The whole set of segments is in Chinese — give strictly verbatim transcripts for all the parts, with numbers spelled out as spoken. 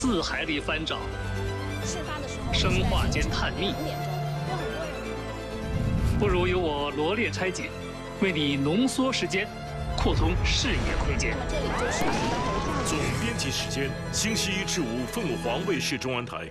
四海里翻找， 事发的时候， 生化间探秘， 两点钟，有很多人。 不如由我罗列拆解，为你浓缩时间，扩充视野空间。 那么这里就是总编辑时间，星期一至五，凤凰卫视中文台。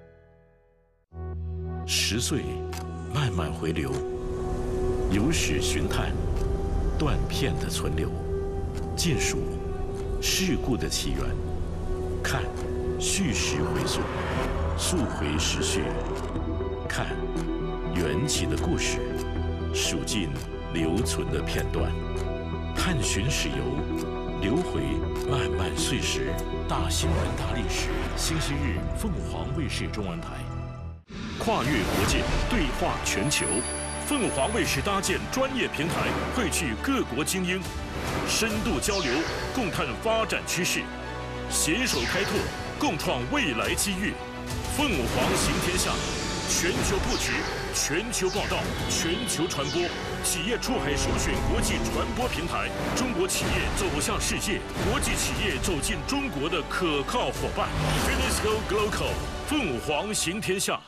十岁，慢慢回流，有史寻探，断片的存留，尽数事故的起源，看叙事回溯，溯回时序，看缘起的故事，数尽留存的片段，探寻史游，流回漫漫岁时，大新闻大历史。星期日，凤凰卫视中文台。跨越国界，对话全球，凤凰卫视搭建专业平台，汇聚各国精英，深度交流，共探发展趋势，携手开拓，共创未来机遇。凤凰行天下，全球布局，全球报道，全球传播，企业出海首选国际传播平台，中国企业走向世界，国际企业走进中国的可靠伙伴。Finisco Glocal， 凤凰行天下。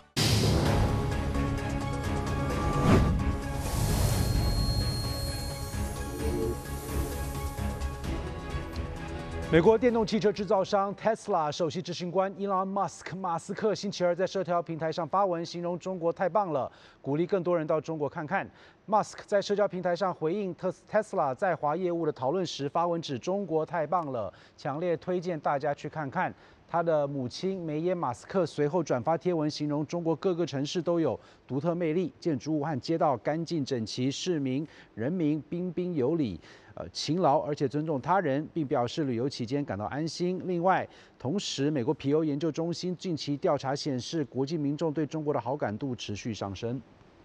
美国电动汽车制造商 Tesla 首席执行官 Elon Musk 马斯克星期二在社交平台上发文，形容中国太棒了，鼓励更多人到中国看看。Musk 在社交平台上回应 Tesla 在华业务的讨论时，发文指中国太棒了，强烈推荐大家去看看。他的母亲梅耶马斯克随后转发贴文，形容中国各个城市都有独特魅力，建筑物和街道干净整齐，市民人民彬彬有礼。呃，勤劳而且尊重他人，并表示旅游期间感到安心。另外，同时，美国皮尤研究中心近期调查显示，国际民众对中国的好感度持续上升。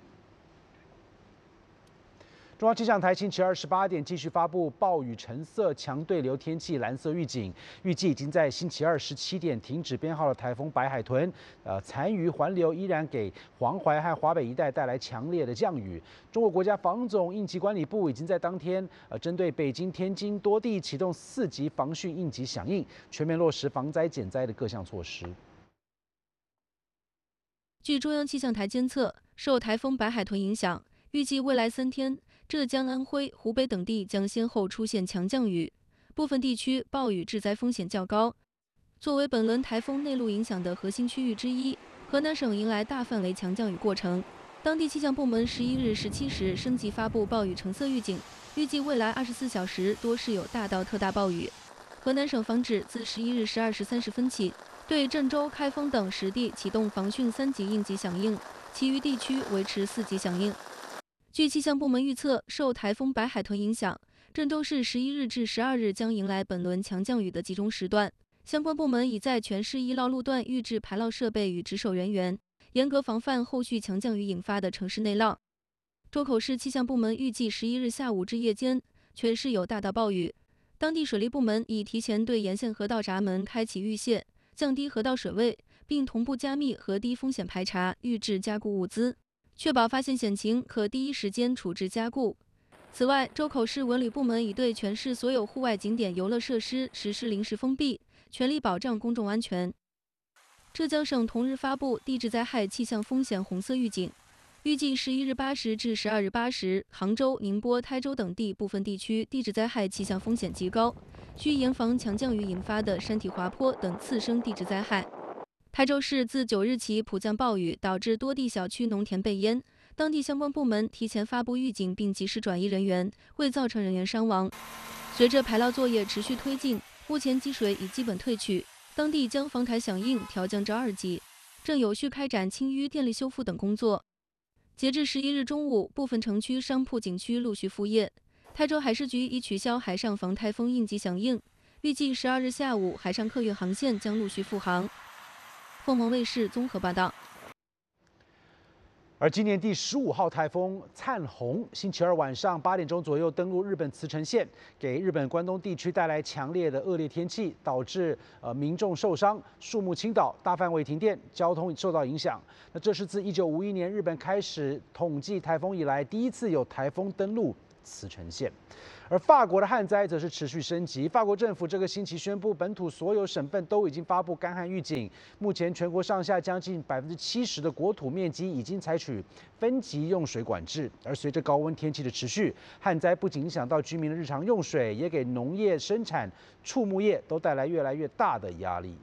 中央气象台星期二十八点继续发布暴雨橙色强对流天气蓝色预警，预计已经在星期二十七点停止编号的台风白海豚，呃，残余环流依然给黄淮和华北一带带来强烈的降雨。中国国家防总应急管理部已经在当天，呃，针对北京、天津多地启动四级防汛应急响应，全面落实防灾减灾的各项措施。 据中央气象台监测，受台风白海豚影响，预计未来三天，浙江、安徽、湖北等地将先后出现强降雨，部分地区暴雨致灾风险较高。作为本轮台风内陆影响的核心区域之一，河南省迎来大范围强降雨过程。当地气象部门十一日十七时升级发布暴雨橙色预警，预计未来二十四小时多是有大到特大暴雨。河南省防指自十一日十二时三十分起，对郑州、开封等十地启动防汛三级应急响应，其余地区维持四级响应。据气象部门预测，受台风白海豚影响，郑州市十一日至十二日将迎来本轮强降雨的集中时段。相关部门已在全市一涝路段预置排涝设备与值守人员，严格防范后续强降雨引发的城市内涝。周口市气象部门预计十一日下午至夜间，全市有大到暴雨。当地水利部门已提前对沿线河道闸门开启预泄，降低河道水位，并同步加密河堤风险排查，预置加固物资。确保发现险情可第一时间处置加固。此外，周口市文旅部门已对全市所有户外景点游乐设施实施临时封闭，全力保障公众安全。浙江省同日发布地质灾害气象风险红色预警，预计十一日八时至十二日八时，杭州、宁波、台州等地部分地区地质灾害气象风险极高，需严防强降雨引发的山体滑坡等次生地质灾害。台州市自九日起普降暴雨，导致多地小区农田被淹，当地相关部门提前发布预警并及时转移人员，未造成人员伤亡。随着排涝作业持续推进，目前积水已基本退去，当地将防台响应调降至二级，正有序开展清淤、电力修复等工作。截至十一日中午，部分城区、商铺、景区陆续复业。台州海事局已取消海上防台风应急响应，预计十二日下午海上客运航线将陆续复航。凤凰卫视综合报道。 而今年第十五号台风灿鸿，星期二晚上八点钟左右登陆日本茨城县，给日本关东地区带来强烈的恶劣天气，导致呃民众受伤、树木倾倒、大范围停电、交通受到影响。那这是自一九五一年日本开始统计台风以来，第一次有台风登陆茨城县。而法国的旱灾则是持续升级，法国政府这个星期宣布，本土所有省份都已经发布干旱预警。目前全国上下将近百分之七十的国土面积已经采取分级用水管制。而随着高温天气的持续，旱灾不仅影响到居民的日常用水，也给农业生产、畜牧业都带来越来越大的压力。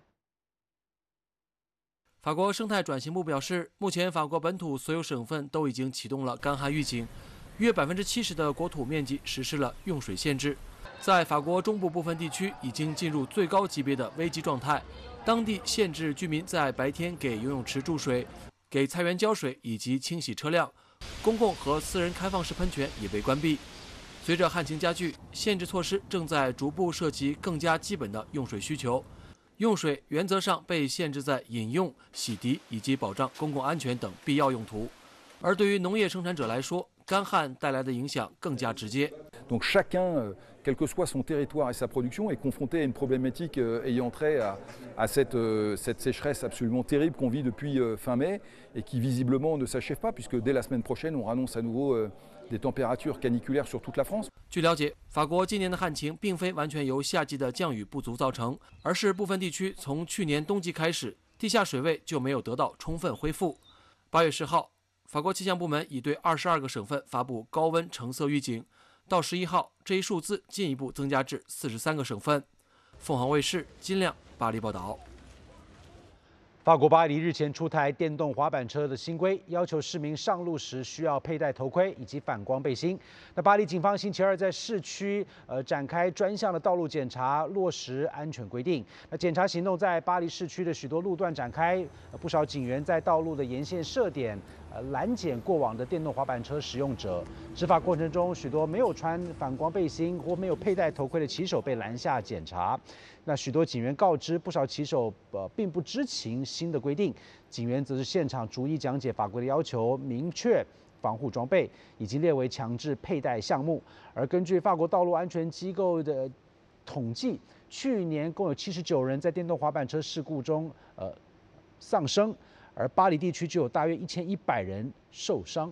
法国生态转型部表示，目前法国本土所有省份都已经启动了干旱预警。约百分之七十的国土面积实施了用水限制，在法国中部部分地区已经进入最高级别的危机状态。当地限制居民在白天给游泳池注水、给菜园浇水以及清洗车辆，公共和私人开放式喷泉也被关闭。随着旱情加剧，限制措施正在逐步涉及更加基本的用水需求。用水原则上被限制在饮用、洗涤以及保障公共安全等必要用途。而对于农业生产者来说，干旱带来的影响更加直接。 Donc chacun, quel que soit son territoire et sa production, est confronté à une problématique ayant trait à, à cette, cette sécheresse absolument terrible qu'on vit depuis fin mai et qui visiblement ne s'achève pas, puisque dès la semaine prochaine, on annonce à nouveau des températures caniculaires sur toute la France. 据了解，法国今年的旱情并非完全由夏季的降雨不足造成，而是部分地区从去年冬季开始，地下水位就没有得到充分恢复。八月十号。法国气象部门已对二十二个省份发布高温橙色预警，到十一号，这一数字进一步增加至四十三个省份。凤凰卫视金亮巴黎报道。 法国巴黎日前出台电动滑板车的新规，要求市民上路时需要佩戴头盔以及反光背心。那巴黎警方星期二在市区呃展开专项的道路检查，落实安全规定。那检查行动在巴黎市区的许多路段展开，呃、不少警员在道路的沿线设点。拦截过往的电动滑板车使用者，执法过程中，许多没有穿反光背心或没有佩戴头盔的骑手被拦下检查。那许多警员告知，不少骑手呃并不知情新的规定，警员则是现场逐一讲解法规的要求，明确防护装备已经列为强制佩戴项目。而根据法国道路安全机构的统计，去年共有七十九人在电动滑板车事故中呃丧生。而巴黎地区就有大约一千一百人受伤。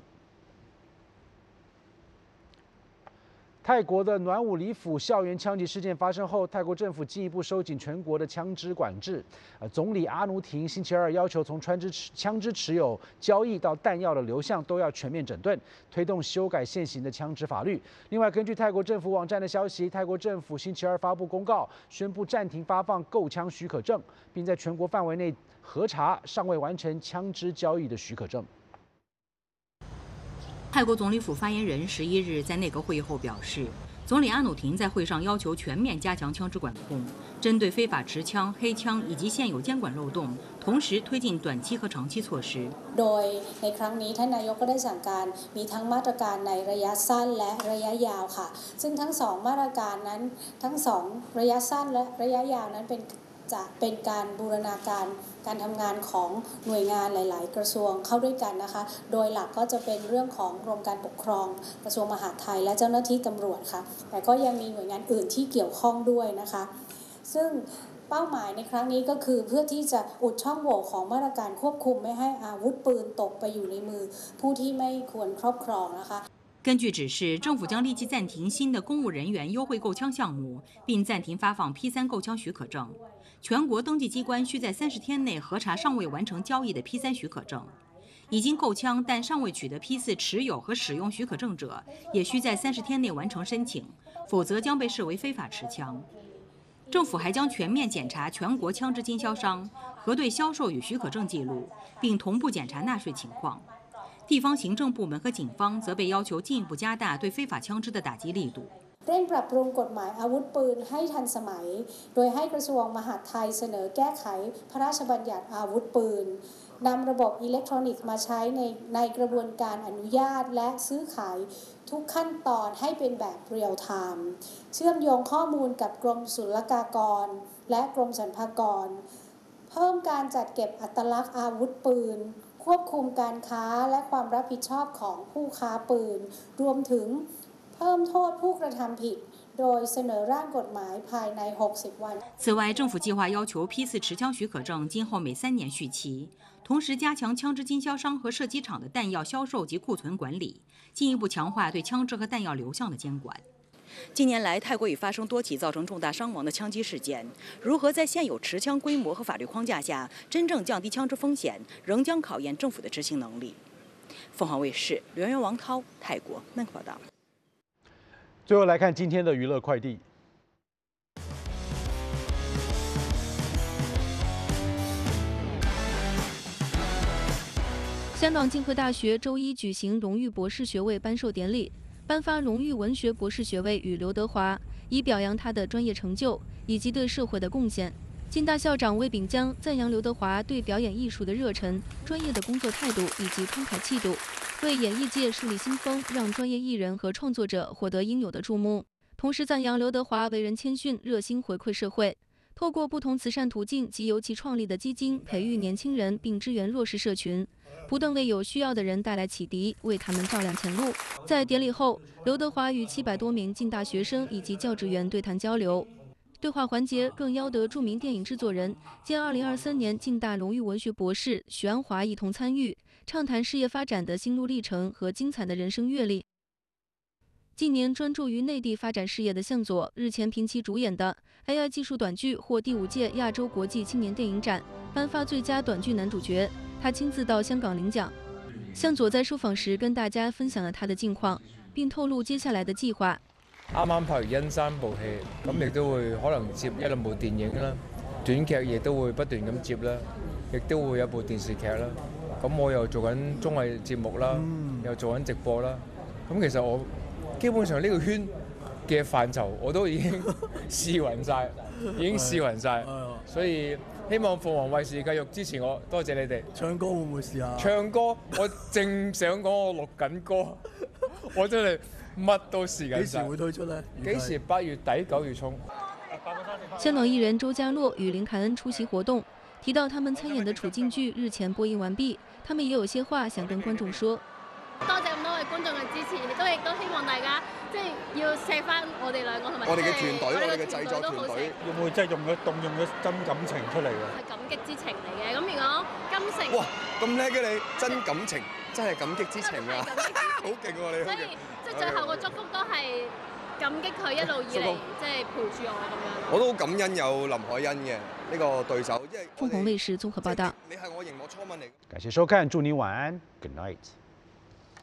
泰国的暖武里府校园枪击事件发生后，泰国政府进一步收紧全国的枪支管制。呃，总理阿努廷星期二要求，从枪支枪支持有、交易到弹药的流向都要全面整顿，推动修改现行的枪支法律。另外，根据泰国政府网站的消息，泰国政府星期二发布公告，宣布暂停发放购枪许可证，并在全国范围内核查尚未完成枪支交易的许可证。 泰国总理府发言人十一日在内阁会议后表示，总理阿努廷在会上要求全面加强枪支管控，针对非法持枪、黑枪以及现有监管漏洞，同时推进短期和长期措施。 โดยในครั้งนี้ท่านนายกก็ได้สั่งการมีทั้งมาตรการในระยะสั้นและระยะยาวค่ะซึ่งทั้งสองมาตรการนั้นทั้งสองระยะสั้นและระยะยาวนั้นเป็นจะเป็นการบูรณาการการทำงานของหน่วยงานหลายๆกระทรวงเข้าด้วยกันนะคะโดยหลักก็จะเป็นเรื่องของกรมการปกครองกระทรวงมหาดไทยและเจ้าหน้าที่ตำรวจค่ะแต่ก็ยังมีหน่วยงานอื่นที่เกี่ยวข้องด้วยนะคะซึ่งเป้าหมายในครั้งนี้ก็คือเพื่อที่จะอุดช่องโหว่ของมาตรการควบคุมไม่ให้อาวุธปืนตกไปอยู่ในมือผู้ที่ไม่ควรครอบครองนะคะ根据指示，政府将立即暂停新的公务人员优惠购枪项目，并暂停发放 P 三购枪许可证。全国登记机关需在三十天内核查尚未完成交易的 P 三许可证。已经购枪但尚未取得 P 四持有和使用许可证者，也需在三十天内完成申请，否则将被视为非法持枪。政府还将全面检查全国枪支经销商，核对销售与许可证记录，并同步检查纳税情况。地方行政部门和警方则被要求进一步加大对非法枪支的打击力度。 เร่งปรับปรุงกฎหมายอาวุธปืนให้ทันสมัยโดยให้กระทรวงมหาดไทยเสนอแก้ไขพระราชบัญญัติอาวุธปืนนำระบบอิเล็กทรอนิกส์มาใช้ในในกระบวนการอนุญาตและซื้อขายทุกขั้นตอนให้เป็นแบบเรียลไทม์เชื่อมโยงข้อมูลกับกรมศุลกากรและกรมสรรพากรเพิ่มการจัดเก็บอัตลักษณ์อาวุธปืนควบคุมการค้าและความรับผิดชอบของผู้ค้าปืนรวมถึงเพิ่มโทษผู้กระทำผิดโดยเสนอร่างกฎหมายภายในหกสิบวัน。 此外，政府计划要求批次持枪许可证今后每三年续期，同时加强枪支经销商和射击场的弹药销售及库存管理，进一步强化对枪支和弹药流向的监管。近年来，泰国已发生多起造成重大伤亡的枪击事件。如何在现有持枪规模和法律框架下真正降低枪支风险，仍将考验政府的执行能力。凤凰卫视刘源、王涛，泰国曼谷报道。 最后来看今天的娱乐快递。 香港浸会大学周一举行荣誉博士学位颁授典礼。颁发荣誉文学博士学位与刘德华，以表扬他的专业成就以及对社会的贡献。浸大校长魏炳江赞扬刘德华对表演艺术的热忱、专业的工作态度以及慷慨气度，为演艺界树立新风，让专业艺人和创作者获得应有的注目。同时赞扬刘德华为人谦逊、热心回馈社会，透过不同慈善途径及由其创立的基金，培育年轻人并支援弱势社群。不断为有需要的人带来启迪，为他们照亮前路。在典礼后，刘德华与七百多名浸大学生以及教职员对谈交流。对话环节更邀得著名电影制作人兼二零二三年浸大荣誉文学博士许鞍华一同参与，畅谈事业发展的心路历程和精彩的人生阅历。近年专注于内地发展事业的向佐，日前凭其主演的 A I 技术短剧获第五届亚洲国际青年电影展颁发最佳短剧男主角。他亲自到香港领奖。向佐在受訪時跟大家分享了他的近況，並透露接下來的計劃。 啱啱拍完《恩山》部戲，咁亦都會可能接一兩部電影啦，短劇亦都會不斷咁接啦，亦都會有部電視劇啦。咁我又做緊綜藝節目啦，又做緊直播啦。咁其實我基本上呢個圈嘅範疇我都已經試勻晒，已經試勻晒，所以。希望鳳凰衛視繼續支持我，多謝你哋。 唱歌會唔會試下？唱歌，我正想講我錄緊歌，我真係乜都試緊。幾時會推出呢？ 幾時？八月底九月衝。 香港藝人周家洛與林凱恩出席活動，提到他們參演的處境劇日前播映完畢，他們也有些話想跟觀眾說。 多謝咁多位觀眾嘅支持，亦都亦都希望大家即係要錫翻我哋兩個同埋我哋嘅團隊，我哋嘅製作團隊， 會唔會即係用咗動用咗真感情出嚟㗎？ 係感激之情嚟嘅。咁如果金城， 哇咁叻嘅你，真感情，真係感激之情啊！好勁喎你！ 所以即係最後個祝福都係感激佢一路以嚟即係陪住我咁樣。 我都好感恩有林海恩嘅呢個對手，因為鳳凰衛視綜合報道。 你係我熒幕初吻嚟。 感謝收看，祝您晚安 ，Good night。